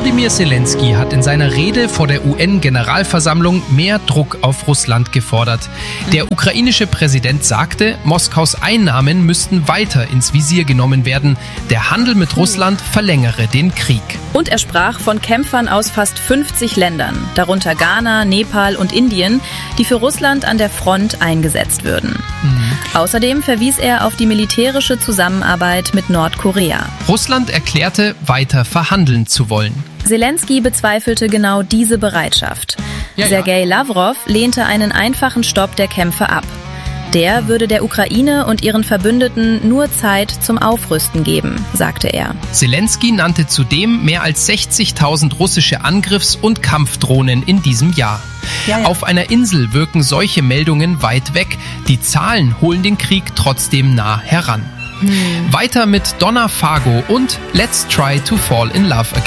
Volodymyr Zelensky hat in seiner Rede vor der UN-Generalversammlung mehr Druck auf Russland gefordert. Der ukrainische Präsident sagte, Moskaus Einnahmen müssten weiter ins Visier genommen werden. Der Handel mit Russland verlängere den Krieg. Und er sprach von Kämpfern aus fast 50 Ländern, darunter Ghana, Nepal und Indien, die für Russland an der Front eingesetzt würden. Außerdem verwies er auf die militärische Zusammenarbeit mit Nordkorea. Russland erklärte, weiter verhandeln zu wollen. Zelensky bezweifelte genau diese Bereitschaft. Sergei Lavrov lehnte einen einfachen Stopp der Kämpfe ab. Der würde der Ukraine und ihren Verbündeten nur Zeit zum Aufrüsten geben, sagte er. Zelensky nannte zudem mehr als 60.000 russische Angriffs- und Kampfdrohnen in diesem Jahr. Auf einer Insel wirken solche Meldungen weit weg. Die Zahlen holen den Krieg trotzdem nah heran. Weiter mit Donna Fargo und Let's Try to Fall in Love Again.